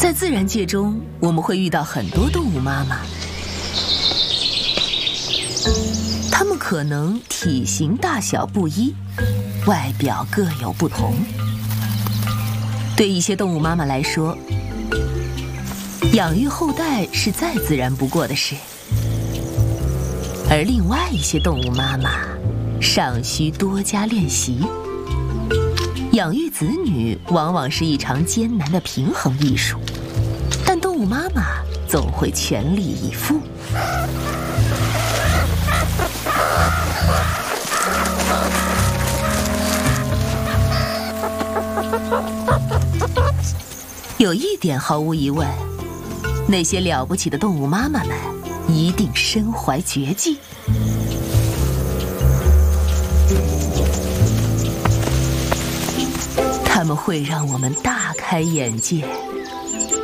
在自然界中，我们会遇到很多动物妈妈，它们可能体型大小不一，外表各有不同。对一些动物妈妈来说，养育后代是再自然不过的事，而另外一些动物妈妈尚需多加练习。养育子女往往是一场艰难的平衡艺术，但动物妈妈总会全力以赴。有一点毫无疑问，那些了不起的动物妈妈们一定身怀绝技。他们会让我们大开眼界。